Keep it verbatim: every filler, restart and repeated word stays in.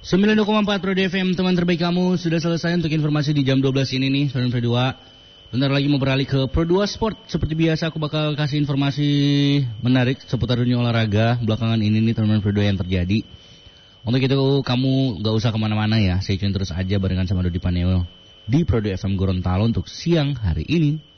sembilan puluh dua koma empat Pro D F M, teman terbaik kamu. Sudah selesai untuk informasi di jam dua belas ini nih, Pro dua. Bentar lagi mau beralih ke Pro dua Sport. Seperti biasa aku bakal kasih informasi menarik seputar dunia olahraga belakangan ini nih, teman Pro dua yang terjadi. Untuk itu kamu gak usah kemana-mana ya, stay tune terus aja barengan sama Dodi Paneo di Pro dua F M Gorontalo untuk siang hari ini.